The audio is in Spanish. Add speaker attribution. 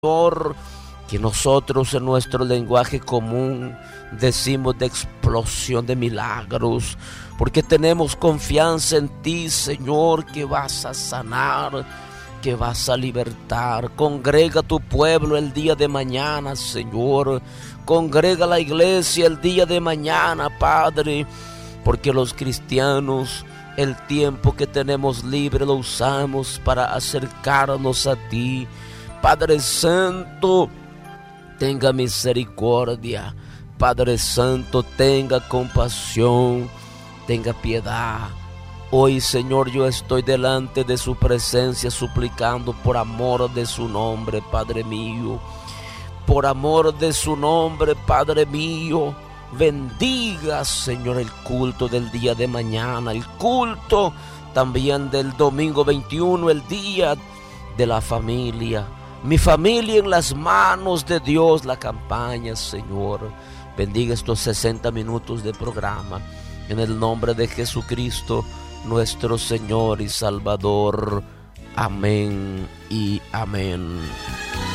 Speaker 1: Señor, que nosotros en nuestro lenguaje común decimos de explosión de milagros, porque tenemos confianza en ti, Señor, que vas a sanar, que vas a libertar. Congrega tu pueblo el día de mañana, Señor. Congrega la iglesia el día de mañana, Padre, porque los cristianos el tiempo que tenemos libre lo usamos para acercarnos a ti. Padre Santo, tenga misericordia. Padre Santo, tenga compasión, tenga piedad. Hoy, Señor, yo estoy delante de su presencia suplicando por amor de su nombre, Padre mío. Por amor de su nombre, Padre mío. Bendiga, Señor, el culto del día de mañana, el culto también del domingo 21, el día de la familia. Mi familia en las manos de Dios, la campaña, Señor. Bendiga estos 60 minutos de programa. En el nombre de Jesucristo, nuestro Señor y Salvador. Amén y amén.